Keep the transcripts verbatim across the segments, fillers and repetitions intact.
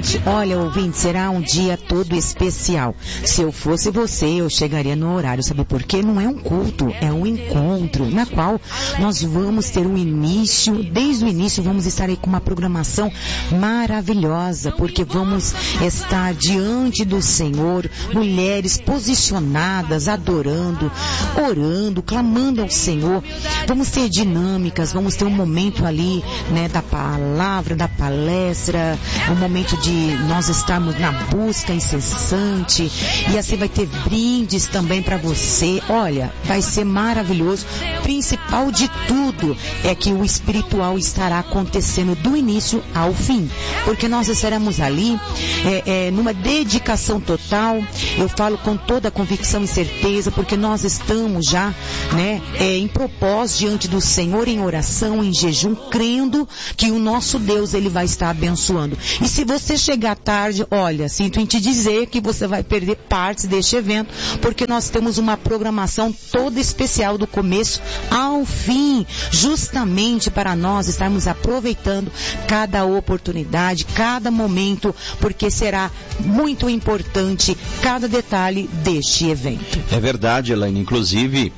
noite. Olha, ouvinte, será um dia todo especial. Se eu fosse você, eu chegaria no horário. Sabe por quê? Não é um culto, é um encontro, na qual nós vamos ter um início. Desde o início vamos estar aí com uma programação maravilhosa, porque vamos estar diante do Senhor, mulheres posicionadas, adorando, orando, clamando ao Senhor. Vamos ter dinâmicas, vamos ter um momento ali, né, da palavra, da palestra, um momento de nós estarmos na busca incessante, e assim vai ter brindes também para você. Olha, vai ser maravilhoso. Principal de tudo é que o espiritual estará acontecendo do início ao fim, porque nós estaremos ali é, é, numa dedicação total. Eu falo com toda a convicção e certeza, porque nós estamos já, né, é, em propósito diante do Senhor, em oração, em jejum, crendo que o nosso Deus, ele vai estar abençoando. E se você chegar tarde, olha, sinto em te dizer que você vai perder partes deste evento, porque nós temos uma programação toda especial do começo ao fim, justamente para nós estarmos aproveitando cada oportunidade, cada momento, porque será muito importante cada detalhe deste evento. É verdade, Elaine. Inclusive,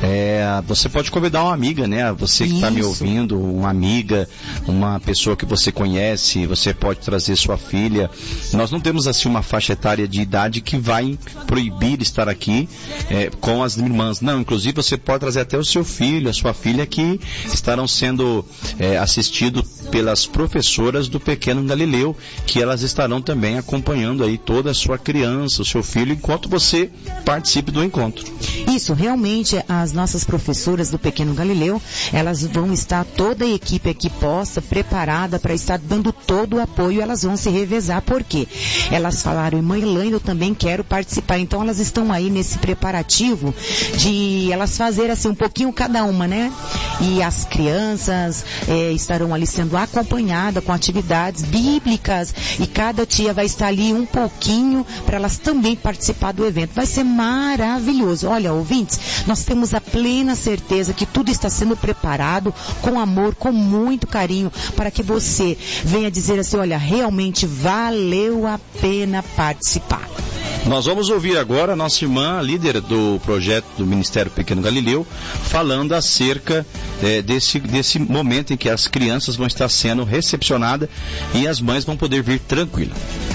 é, você pode convidar uma amiga, né? Você que está me ouvindo, uma amiga, uma pessoa que você conhece, você pode trazer sua filha. Nós não temos assim uma faixa etária de idade que vai proibir estar aqui é, com as irmãs. Não, inclusive você pode trazer até o seu filho, a sua filha, que estarão sendo é, assistidos pelas professoras do Pequeno Galileu, que elas estarão também acompanhando aí toda a sua criança, o seu filho, enquanto você participe do encontro. Isso, realmente, as nossas professoras do Pequeno Galileu, elas vão estar, toda a equipe aqui posta, preparada para estar dando todo o apoio. Elas vão se revezar, porque elas falaram, mãe Elaine, eu também quero participar. Então elas estão aí nesse preparativo de elas fazerem assim um pouquinho cada uma, né? E as crianças é, estarão ali sendo acompanhadas com atividades bíblicas, e cada tia vai estar ali um pouquinho para elas também participar do evento. Vai ser maravilhoso. Olha, ouvintes, nós temos a plena certeza que tudo está sendo preparado com amor, com muito carinho, para que você venha dizer assim, olha, realmente valeu a pena participar. Nós vamos ouvir agora a nossa irmã, líder do projeto do Ministério Pequeno Galileu, falando acerca é, desse, desse momento em que as crianças vão estar sendo recepcionadas e as mães vão poder vir tranquilas.